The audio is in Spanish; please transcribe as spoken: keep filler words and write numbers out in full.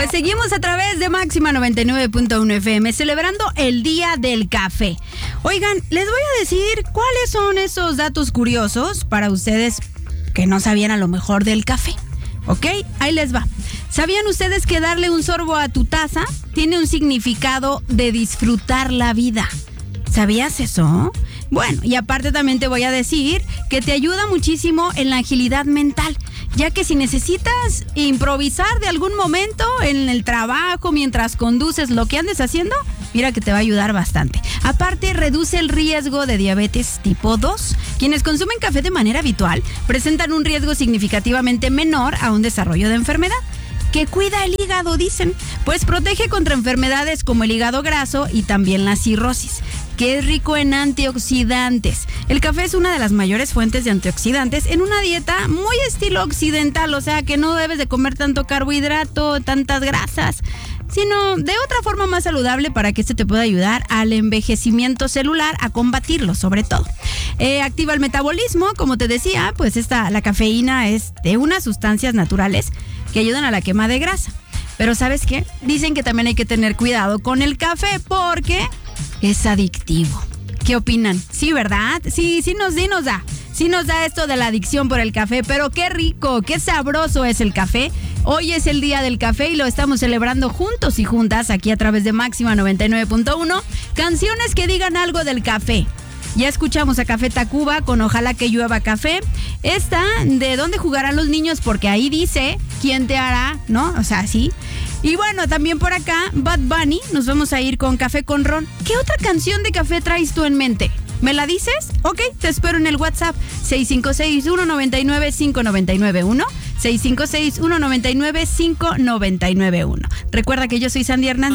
Pues seguimos a través de Máxima noventa y nueve punto uno F M celebrando el Día del Café. Oigan, les voy a decir cuáles son esos datos curiosos para ustedes que no sabían a lo mejor del café. ¿Ok? Ahí les va. ¿Sabían ustedes que darle un sorbo a tu taza tiene un significado de disfrutar la vida? ¿Sabías eso? Bueno, y aparte también te voy a decir que te ayuda muchísimo en la agilidad mental, ya que si necesitas improvisar de algún momento en el trabajo, mientras conduces, lo que andes haciendo, mira que te va a ayudar bastante. Aparte, reduce el riesgo de diabetes tipo dos. Quienes consumen café de manera habitual presentan un riesgo significativamente menor a un desarrollo de enfermedad. Que cuida el hígado, dicen, pues protege contra enfermedades como el hígado graso y también la cirrosis, que es rico en antioxidantes. El café es una de las mayores fuentes de antioxidantes en una dieta muy estilo occidental, o sea que no debes de comer tanto carbohidrato, tantas grasas, sino de otra forma más saludable para que este te pueda ayudar al envejecimiento celular, a combatirlo sobre todo. Eh, activa el metabolismo, como te decía, pues esta, la cafeína es de unas sustancias naturales que ayudan a la quema de grasa. Pero ¿sabes qué? Dicen que también hay que tener cuidado con el café porque es adictivo. ¿Qué opinan? Sí, ¿verdad? Sí, sí nos, sí nos da. Sí nos da esto de la adicción por el café, pero qué rico, qué sabroso es el café. Hoy es el Día del Café y lo estamos celebrando juntos y juntas aquí a través de Máxima noventa y nueve punto uno. Canciones que digan algo del café. Ya escuchamos a Café Tacuba con Ojalá que llueva café. Esta, ¿de dónde jugarán los niños? Porque ahí dice quién te hará, ¿no? O sea, sí. Y bueno, también por acá, Bad Bunny, nos vamos a ir con Café con Ron. ¿Qué otra canción de café traes tú en mente? ¿Me la dices? Ok, te espero en el WhatsApp seis cinco seis, uno nueve nueve, cinco nueve nueve uno, seis cinco seis, uno nueve nueve, cinco nueve nueve uno. Recuerda que yo soy Sandy Hernández.